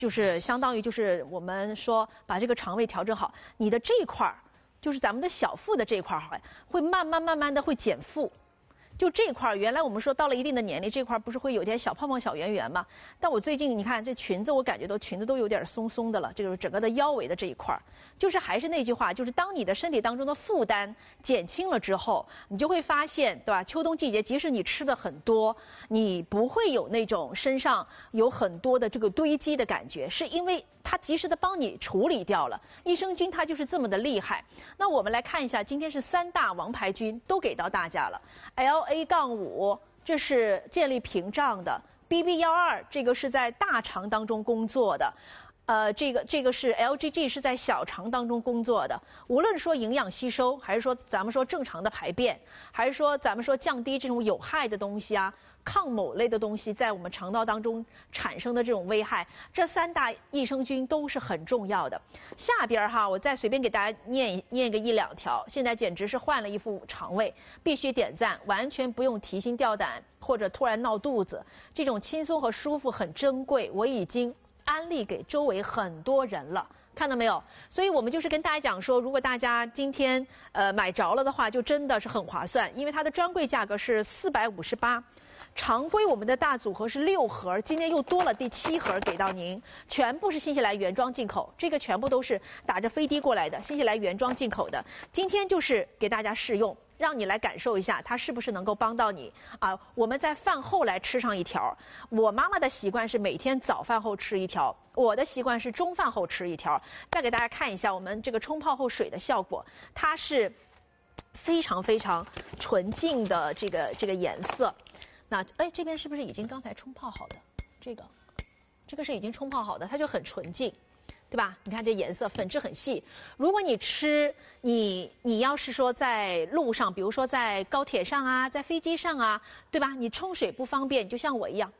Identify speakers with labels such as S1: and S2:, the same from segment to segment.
S1: 就是相当于就是我们说把这个肠胃调整好，你的这一块儿，就是咱们的小腹的这一块儿，会慢慢的会减负。就这块儿，原来我们说到了一定的年龄，这块儿不是会有点小胖胖、小圆圆吗？但我最近你看这裙子，我感觉裙子都有点松松的了。这个整个的腰围的这一块儿，就是还是那句话，就是当你的身体当中的负担减轻了之后，你就会发现，对吧？秋冬季节，即使你吃的很多，你不会有那种身上有很多的这个堆积的感觉，是因为它及时的帮你处理掉了。益生菌它就是这么的厉害。那我们来看一下，今天是3大王牌菌都给到大家了。LA-5，这是建立屏障的。BB12，这个是在大肠当中工作的。这个是 LGG， 是在小肠当中工作的。无论说营养吸收，还是说咱们说正常的排便，还是说咱们说降低这种有害的东西啊，抗某类的东西在我们肠道当中产生的这种危害，这3大益生菌都是很重要的。下边哈，我再随便给大家念个1、2条。现在简直是换了一副肠胃，必须点赞，完全不用提心吊胆或者突然闹肚子，这种轻松和舒服很珍贵。我已经安利给周围很多人了，看到没有？所以我们就是跟大家讲说，如果大家今天买着了的话，就真的是很划算，因为它的专柜价格是458。常规我们的大组合是6盒，今天又多了第7盒给到您，全部是新西兰原装进口，这个全部都是打着飞的过来的，新西兰原装进口的。今天就是给大家试用，让你来感受一下它是不是能够帮到你啊！我们在饭后来吃上1条，我妈妈的习惯是每天早饭后吃1条，我的习惯是中饭后吃1条。再给大家看一下我们这个冲泡后水的效果，它是非常纯净的这个颜色。那这边是不是已经刚才冲泡好的？这个是已经冲泡好的，它就很纯净，对吧？你看这颜色，粉质很细。如果你吃，你要是说在路上，比如说在高铁上啊，在飞机上啊，对吧？你冲水不方便，就像我一样。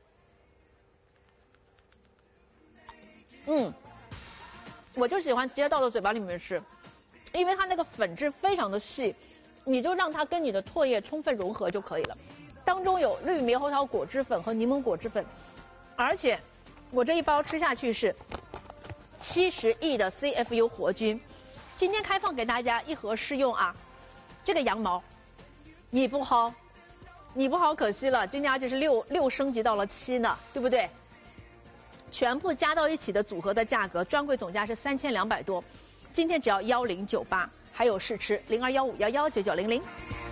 S1: 我就喜欢直接倒到嘴巴里面吃，因为它那个粉质非常的细，你就让它跟你的唾液充分融合就可以了。当中有绿猕猴桃果汁粉和柠檬果汁粉，而且我这一包吃下去是70亿的 CFU 活菌。今天开放给大家1盒试用啊！这个羊毛你不薅可惜了，今天而且是6升级到了7呢，对不对？全部加到一起的组合的价格，专柜总价是3200多，今天只要1098，还有试吃0215119900。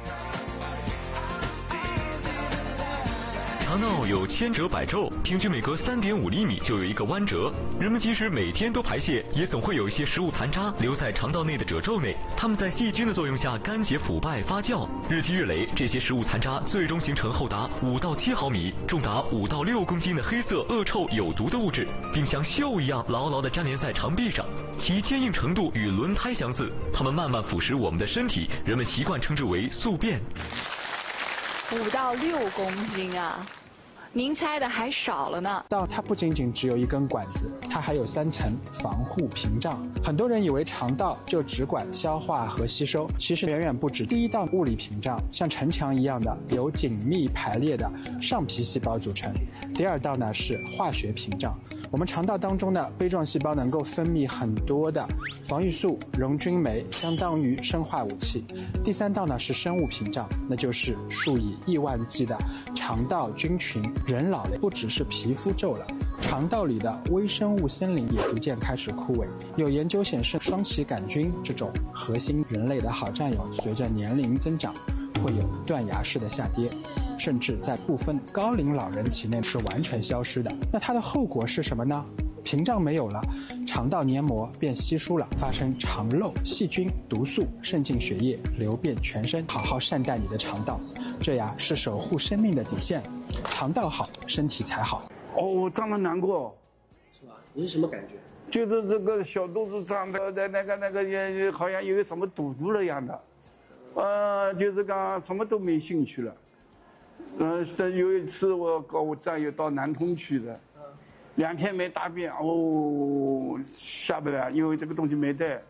S2: 肠道有千折百皱，平均每隔3.5厘米就有一个弯折。人们即使每天都排泄，也总会有一些食物残渣留在肠道内的褶皱内，它们在细菌的作用下干结腐败发酵，日积月累，这些食物残渣最终形成厚达5到7毫米、重达5到6公斤的黑色恶臭有毒的物质，并像锈一样牢牢地粘连在肠壁上，其坚硬程度与轮胎相似。它们慢慢腐蚀我们的身体，人们习惯称之为宿便。
S3: 5到6公斤啊！您猜的还少了呢。
S4: 它不仅仅只有一根管子，它还有3层防护屏障。很多人以为肠道就只管消化和吸收，其实远远不止。第一道物理屏障像城墙一样的由紧密排列的上皮细胞组成，第2道呢是化学屏障。我们肠道当中的杯状细胞能够分泌很多的防御素、溶菌酶，相当于生化武器。第3道呢是生物屏障，那就是数以亿万计的肠道菌群。人老了不只是皮肤皱了，肠道里的微生物森林也逐渐开始枯萎。有研究显示，双歧杆菌这种核心人类的好战友，随着年龄增长会有断崖式的下跌，甚至在部分高龄老人体内是完全消失的。那它的后果是什么呢？屏障没有了，肠道黏膜变稀疏了，发生肠漏，细菌、毒素渗进血液，流遍全身。好好善待你的肠道，这呀是守护生命的底线。肠道好，身体才好。
S5: 哦，胀得难过，
S6: 是吧？你是什么感觉？
S5: 就是这个小肚子胀的，那个也好像有个什么堵住了一样的，就是讲什么都没兴趣了。有一次我跟我战友到南通去的，2天没大便，下不来，因为这个东西没带。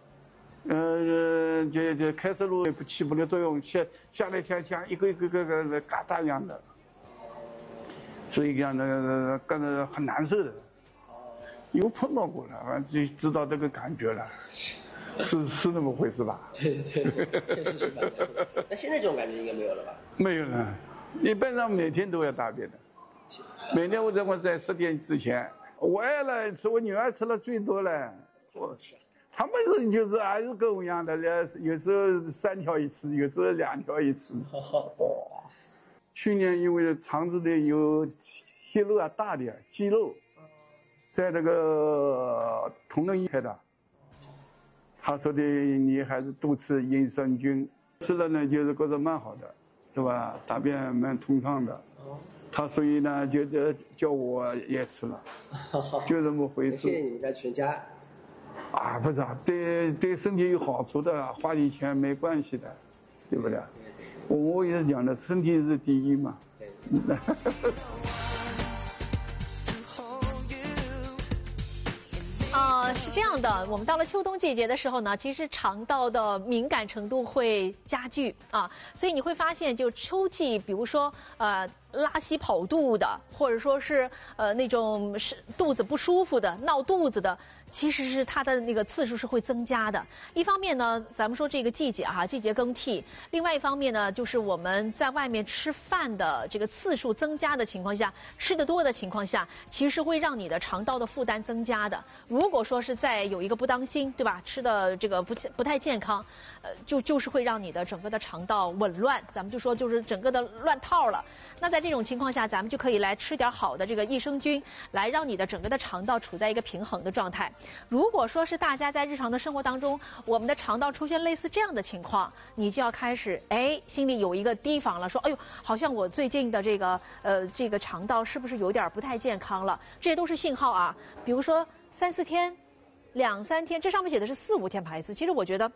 S5: 这开塞露也起不了作用，下来像一个疙瘩一样的，所以讲干得很难受的。 有碰到过了，反正就知道这个感觉了，是那么回事吧？
S6: 对，确实是吧。那现在这种感觉应该没有了吧？
S5: 没有了，一般上每天都要大便的。每天我在10点之前，我儿子吃，我女儿吃了最多了。他们就是还是跟我一样的，有时候3条一次，有时候2条一次。去年因为肠子里有息肉啊大点肌肉，在那个同仁医院的，他说的你还是多吃益生菌，吃了呢就是觉得蛮好的，是吧？大便蛮通畅的。他所以呢就叫我也吃了，就这么回事。
S6: 谢谢你们家全家。
S5: 啊，不是啊，对身体有好处的，花点钱没关系的，对不对？我也讲的，身体是第一嘛。
S1: 是这样的，我们到了秋冬季节的时候呢，其实肠道的敏感程度会加剧啊，所以你会发现，就秋季，比如说拉稀跑肚的，或者说是那种是肚子不舒服的、闹肚子的，其实是它的那个次数是会增加的。一方面呢，咱们说这个季节哈，季节更替；另外一方面呢，就是我们在外面吃饭的这个次数增加的情况下，吃得多的情况下，其实会让你的肠道的负担增加的。如果说是在有一个不当心，对吧？吃的这个不太健康，就是会让你的整个的肠道紊乱，咱们就说就是整个的乱套了。那在这种情况下，咱们就可以来吃点好的这个益生菌，来让你的整个的肠道处在一个平衡的状态。如果说是大家在日常的生活当中，我们的肠道出现类似这样的情况，你就要开始心里有一个提防了，说哎呦，好像我最近的这个肠道是不是有点不太健康了？这些都是信号啊。比如说3、4天、2、3天，这上面写的是4、5天排一次，其实我觉得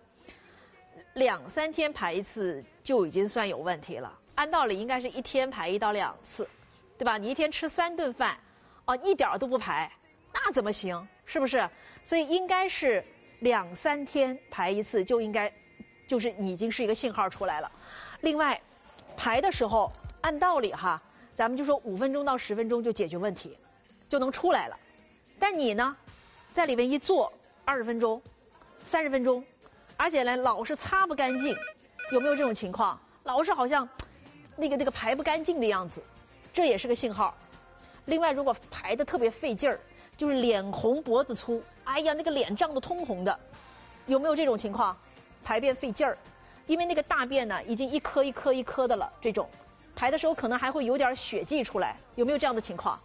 S1: 2、3天排一次就已经算有问题了。按道理应该是1天排1到2次，对吧？你1天吃3顿饭，一点都不排，那怎么行？是不是？所以应该是2、3天排一次，就应该就是已经是一个信号出来了。另外，排的时候按道理哈，咱们就说5分钟到10分钟就解决问题，就能出来了。但你呢，在里面一坐20分钟、30分钟，而且呢老是擦不干净，有没有这种情况？老是好像那个排不干净的样子，这也是个信号。另外，如果排得特别费劲儿，就是脸红脖子粗，哎呀，那个脸涨得通红的，有没有这种情况？排便费劲儿，因为那个大便呢已经一颗一颗一颗的了，这种排的时候可能还会有点血迹出来，有没有这样的情况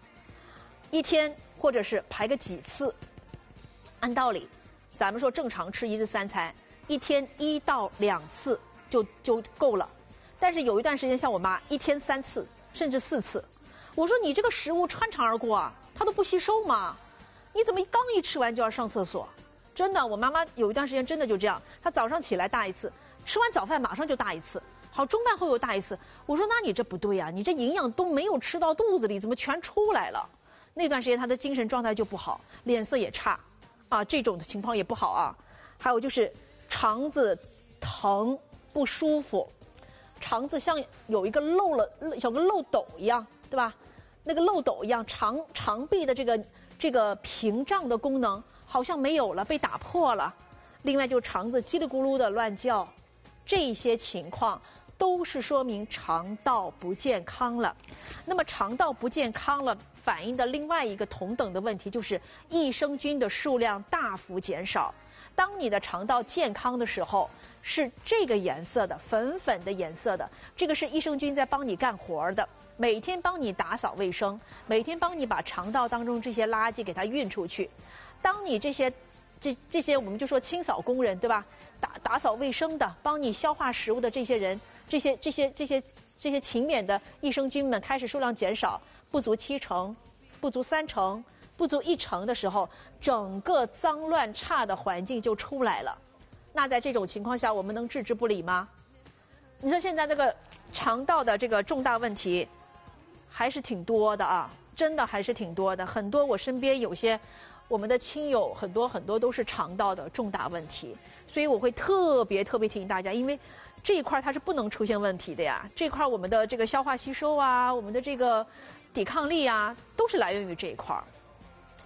S1: ？1天或者是排个几次，按道理，咱们说正常吃1日3餐，1天1到2次就够了。但是有一段时间，像我妈1天3次甚至4次，我说你这个食物穿肠而过啊，它都不吸收嘛，你怎么刚一吃完就要上厕所？真的，我妈妈有一段时间真的就这样，她早上起来大一次，吃完早饭马上就大一次，好，中饭后又大一次。我说那你这不对啊，你这营养都没有吃到肚子里，怎么全出来了？那段时间她的精神状态就不好，脸色也差，啊，这种的情况也不好啊。还有就是肠子疼不舒服。肠子像有一个小个漏斗一样，对吧？那个漏斗一样，肠壁的这个屏障的功能好像没有了，被打破了。另外，就肠子叽里咕噜的乱叫，这些情况都是说明肠道不健康了。那么，肠道不健康了，反映的另外一个同等的问题就是益生菌的数量大幅减少。当你的肠道健康的时候，是这个颜色的，粉粉的颜色的，这个是益生菌在帮你干活的，每天帮你打扫卫生，每天帮你把肠道当中这些垃圾给它运出去。当你这些我们就说清扫工人，对吧？打扫卫生的，帮你消化食物的这些人，这些勤勉的益生菌们开始数量减少，不足70%，不足30%，不足1%的时候，整个脏乱差的环境就出来了。那在这种情况下，我们能置之不理吗？你说现在这个肠道的这个重大问题还是挺多的啊，真的还是挺多的。很多我身边有些我们的亲友，很多都是肠道的重大问题，所以我会特别提醒大家，因为这一块它是不能出现问题的呀。这块我们的这个消化吸收啊，我们的这个抵抗力啊，都是来源于这一块。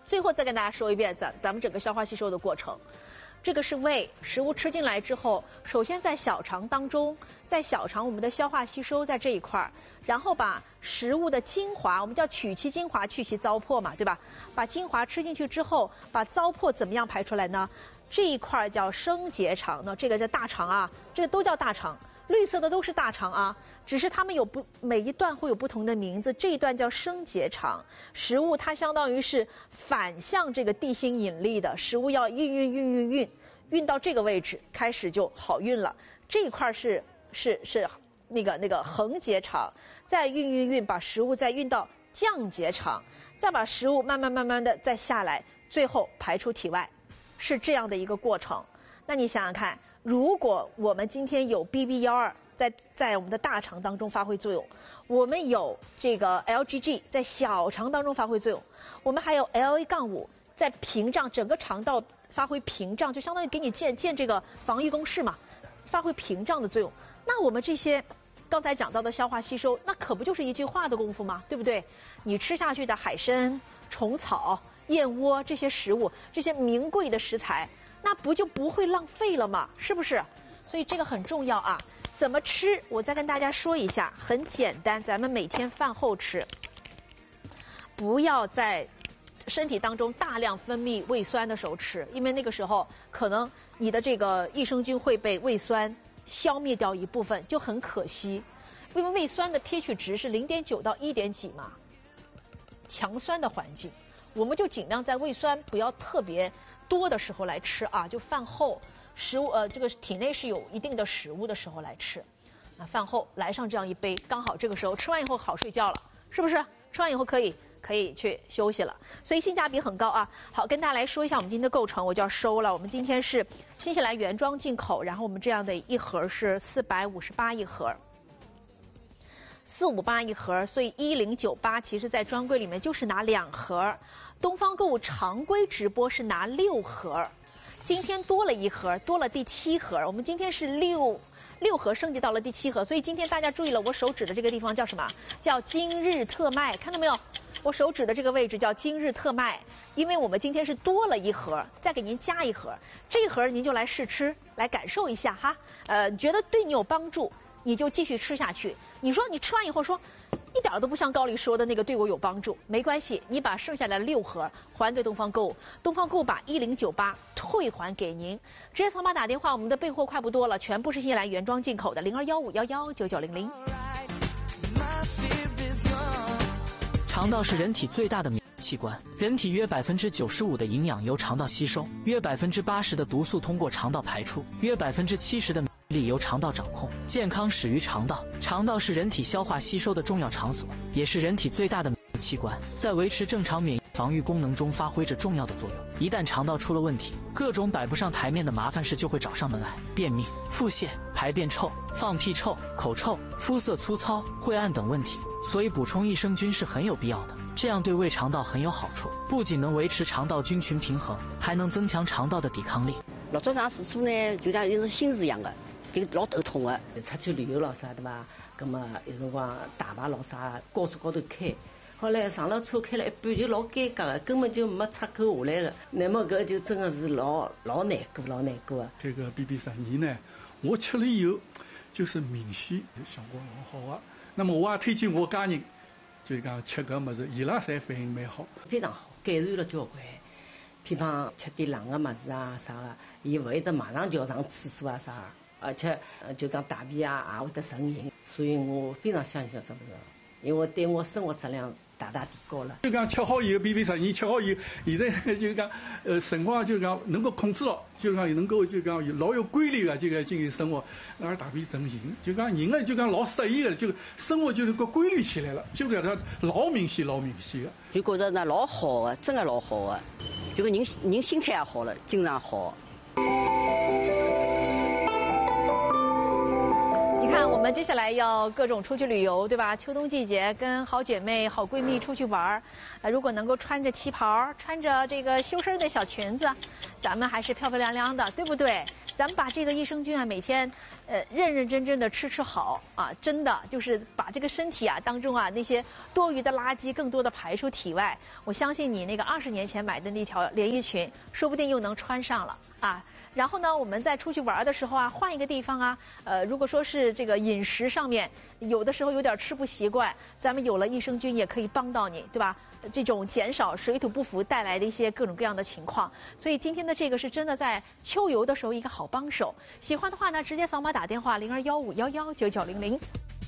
S1: 最后再跟大家说一遍咱们整个消化吸收的过程。这个是胃，食物吃进来之后，首先在小肠当中，在小肠我们的消化吸收在这一块儿，然后把食物的精华，我们叫取其精华，去其糟粕嘛，对吧？把精华吃进去之后，把糟粕怎么样排出来呢？这一块叫升结肠呢，这个叫大肠啊，这个都叫大肠，绿色的都是大肠啊，只是它们每一段会有不同的名字。这一段叫升结肠，食物它相当于是反向这个地心引力的，食物要运到这个位置，开始就好运了。这一块是那个横结肠，再运，把食物再运到降结肠，再把食物慢慢的再下来，最后排出体外，是这样的一个过程。那你想想看，如果我们今天有 BB12在我们的大肠当中发挥作用，我们有这个 LGG 在小肠当中发挥作用，我们还有 LA-5在屏障整个肠道发挥屏障，就相当于给你建这个防御工事嘛，发挥屏障的作用。那我们这些刚才讲到的消化吸收，那可不就是一句话的功夫吗？对不对？你吃下去的海参、虫草、燕窝这些食物，这些名贵的食材，那不就不会浪费了吗？是不是？所以这个很重要啊。怎么吃？我再跟大家说一下，很简单，咱们每天饭后吃，不要在身体当中大量分泌胃酸的时候吃，因为那个时候可能你的这个益生菌会被胃酸消灭掉一部分，就很可惜。因为胃酸的 pH 值是0.9到1点几嘛，强酸的环境，我们就尽量在胃酸不要特别多的时候来吃啊，就饭后食物这个体内是有一定的食物的时候来吃，那饭后来上这样一杯，刚好这个时候吃完以后好睡觉了，是不是？吃完以后可以去休息了，所以性价比很高啊。好，跟大家来说一下我们今天的构成，我就要收了。我们今天是新西兰原装进口，然后我们这样的一盒是458一盒，458一盒，所以1098其实在专柜里面就是拿2盒，东方购物常规直播是拿6盒，今天多了一盒，多了第7盒，我们今天是6盒升级到了第7盒，所以今天大家注意了，我手指的这个地方叫什么？叫今日特卖，看到没有？我手指的这个位置叫今日特卖，因为我们今天是多了一盒，再给您加一盒，这一盒您就来试吃，来感受一下哈。觉得对你有帮助，你就继续吃下去。你说你吃完以后说，一点都不像高丽说的那个对我有帮助，没关系，你把剩下的6盒还给东方购物，东方购物把1098退还给您。直接扫码打电话，我们的备货快不多了，全部是新西兰原装进口的，0215119900。
S7: 肠道是人体最大的免疫器官，人体约95%的营养由肠道吸收，约80%的毒素通过肠道排出，约70%的免疫力由肠道掌控。健康始于肠道，肠道是人体消化吸收的重要场所，也是人体最大的免疫器官，在维持正常免疫防御功能中发挥着重要的作用。一旦肠道出了问题，各种摆不上台面的麻烦事就会找上门来，便秘、腹泻、排便臭、放屁臭、口臭、肤色粗糙、晦暗等问题。所以补充益生菌是很有必要的，这样对胃肠道很有好处，不仅能维持肠道菌群平衡，还能增强肠道的抵抗力。
S8: 老早上试错呢，就像有是心事一样的，就老头痛的。出去旅游了啥对吧？那么有辰光大排老啥，高速高头开，后来上了车开了一半就老尴尬的，根本就没出口下来的。那么搿就真的是老难过啊。
S9: 这个 BB12呢，我吃了以后，就是明显效果老好啊。那么我也推荐我家人，就是讲吃搿物事，伊拉侪反应蛮好，
S8: 非常好，改善了交关。比方吃点冷个物事啊啥个，伊勿会得马上就要上厕所啊啥，而且就讲大便啊也会得成型，所以我非常相信这物事，因为对我生活质量大大提高了。
S9: 就讲吃好以后，BB12吃好以后，现在就讲辰光就讲能够控制了，就讲能够就讲老有规律的这个进行生活，而大便成型，就讲人呢就讲老适意的，就生活就是个规律起来了，就感觉老明显的，
S8: 就觉着呢老好的，真的老好的，就个人心态也好了，精神好。
S1: 你看，我们接下来要各种出去旅游，对吧？秋冬季节跟好姐妹、好闺蜜出去玩儿，如果能够穿着旗袍，穿着这个修身的小裙子，咱们还是漂漂亮亮的，对不对？咱们把这个益生菌啊，每天认认真真的吃好啊，真的就是把这个身体啊当中啊那些多余的垃圾更多的排出体外。我相信你那个20年前买的那条连衣裙，说不定又能穿上了啊。然后呢，我们在出去玩的时候啊，换一个地方啊，如果说是这个饮食上面有的时候有点吃不习惯，咱们有了益生菌也可以帮到你，对吧？这种减少水土不服带来的一些各种各样的情况，所以今天的这个是真的在秋游的时候一个好帮手。喜欢的话呢，直接扫码打电话0215119900。